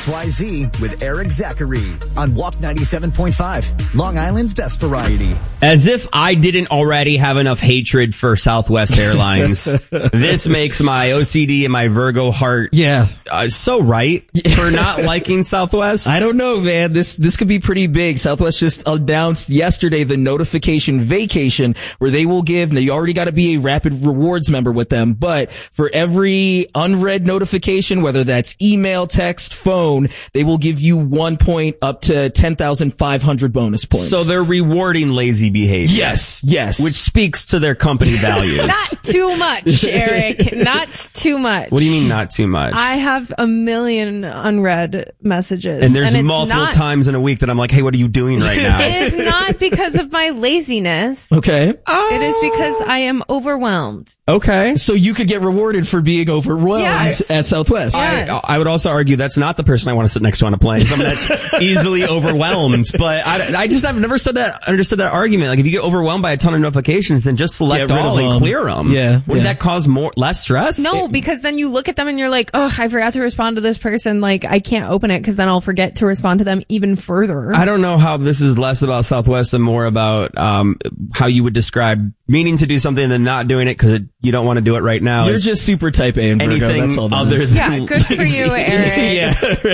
XYZ with Eric Zachary on Walk 97.5, Long Island's best variety. As if I didn't already have enough hatred for Southwest Airlines. This makes my OCD and my Virgo heart so right for not liking Southwest. I don't know, man. This could be pretty big. Southwest just announced yesterday the notification vacation where they will give, now you already got to be a Rapid Rewards member with them, but for every unread notification, whether that's email, text, phone, they will give you 1 point up to 10,500 bonus points. So they're rewarding lazy behavior. Yes. Which speaks to their company values. Not too much, Eric. Not too much. What do you mean not too much? I have a million unread messages. And there's multiple times in a week that I'm like, hey, what are you doing right now? It is not because of my laziness. Okay. It is because I am overwhelmed. Okay. So you could get rewarded for being overwhelmed at Southwest. Yes. I would also argue that's not the person I want to sit next to on a plane. Someone that's easily overwhelmed. But I've never understood that argument. Like if you get overwhelmed by a ton of notifications, then just select all and clear them. Yeah. Wouldn't that cause less stress? No, because then you look at them and you're like, oh, I forgot to respond to this person. Like I can't open it because then I'll forget to respond to them even further. I don't know how this is less about Southwest and more about how you would describe meaning to do something and then not doing it because you don't want to do it right now. You're just super type A and Virgo. Anything that's all that other is. than Yeah, good for you, Eric. Yeah.